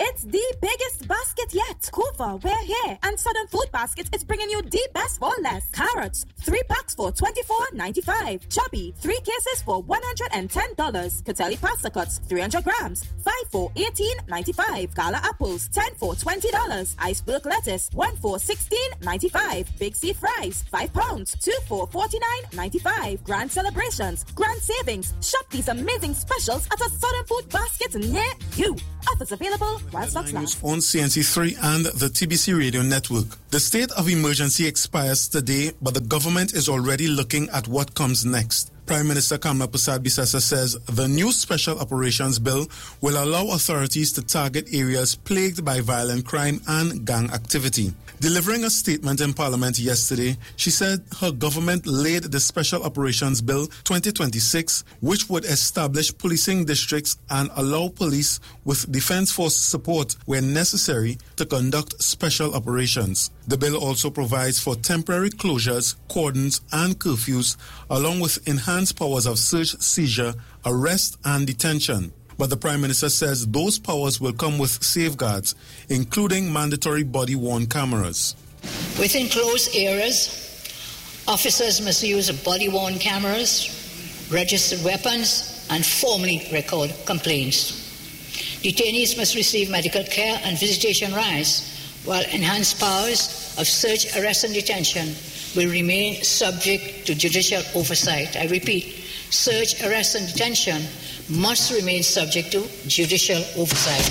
It's the biggest basket yet. Kufa, we're here. And Southern Food Basket is bringing you the best for less. Carrots, 3 packs for $24.95. Chubby, 3 cases for $110. Catelli pasta cuts, 300 grams, 5 for $18.95. Gala apples, 10 for $20. Iceberg lettuce, 1 for $16.95. Big C fries, 5 pounds, 2 for $49.95. Grand celebrations, grand savings. Shop these amazing specials at a Southern Food Basket near you. Offers available while stocks last. On CNC3 and the TBC Radio Network. The state of emergency expires today, but the government is already looking at what comes next. Prime Minister Kamla Persad-Bissessar says the new Special Operations Bill will allow authorities to target areas plagued by violent crime and gang activity. Delivering a statement in Parliament yesterday, she said her government laid the Special Operations Bill 2026, which would establish policing districts and allow police with Defence Force support where necessary to conduct special operations. The bill also provides for temporary closures, cordons and curfews, along with enhanced powers of search, seizure, arrest and detention. But the Prime Minister says those powers will come with safeguards, including mandatory body-worn cameras. Within closed areas, officers must use body-worn cameras, registered weapons, and formally record complaints. Detainees must receive medical care and visitation rights, while enhanced powers of search, arrest, and detention will remain subject to judicial oversight. I repeat, search, arrest, and detention must remain subject to judicial oversight.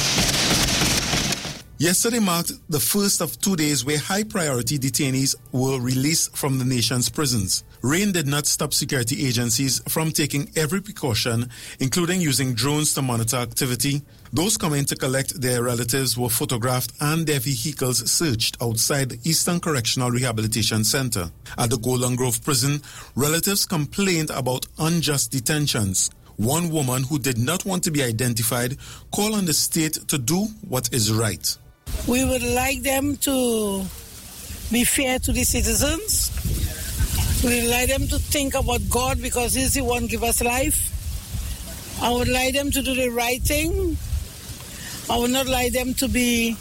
Yesterday marked the first of 2 days where high-priority detainees were released from the nation's prisons. Rain did not stop security agencies from taking every precaution, including using drones to monitor activity. Those coming to collect their relatives were photographed and their vehicles searched outside the Eastern Correctional Rehabilitation Center. At the Golden Grove prison, relatives complained about unjust detentions. One woman who did not want to be identified called on the state to do what is right. We would like them to be fair to the citizens. We would like them to think about God because He's the one who gives us life. I would like them to do the right thing. I would not like them to be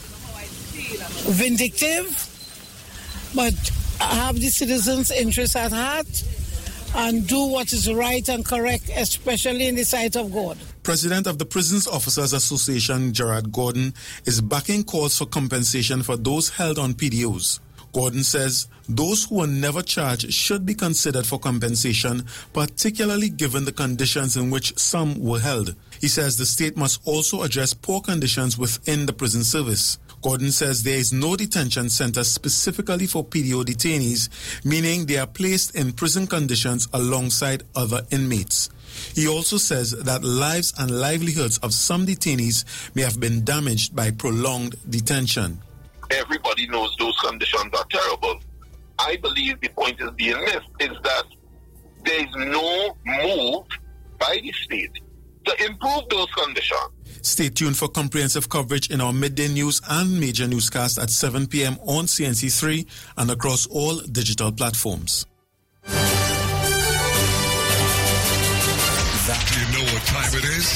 vindictive, but have the citizens' interests at heart and do what is right and correct, especially in the sight of God. President of the Prisons Officers Association, Gerard Gordon, is backing calls for compensation for those held on PDOs. Gordon says those who were never charged should be considered for compensation, particularly given the conditions in which some were held. He says the state must also address poor conditions within the prison service. Gordon says there is no detention center specifically for PDO detainees, meaning they are placed in prison conditions alongside other inmates. He also says that lives and livelihoods of some detainees may have been damaged by prolonged detention. Everybody knows those conditions are terrible. I believe the point is being missed is that there is no move by the state to improve those conditions. Stay tuned for comprehensive coverage in our midday news and major newscast at 7 p.m. on CNC3 and across all digital platforms. You know what time it is?